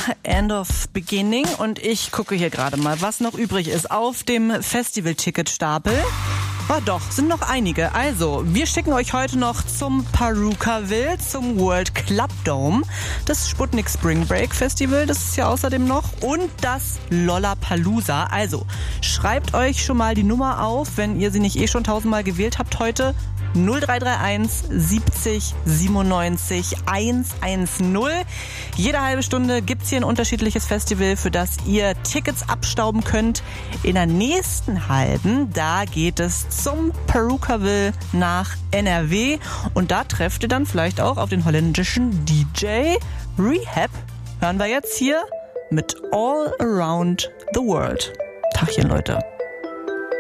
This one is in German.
End of Beginning und ich gucke hier gerade mal, was noch übrig ist auf dem Festival-Ticket-Stapel. Doch, sind noch einige. Also, wir schicken euch heute noch zum Pärukaville, zum World Club Dome, das Sputnik Spring Break Festival, das ist ja außerdem noch, und das Lollapalooza. Also, schreibt euch schon mal die Nummer auf, wenn ihr sie nicht schon 1000-mal gewählt habt heute. 0331 70 97 110. Jede halbe Stunde gibt's hier ein unterschiedliches Festival, für das ihr Tickets abstauben könnt. In der nächsten halben, da geht es zum Pärukaville nach NRW und da trefft ihr dann vielleicht auch auf den holländischen DJ Rehab. Hören wir jetzt hier mit All Around the World. Tachchen, Leute.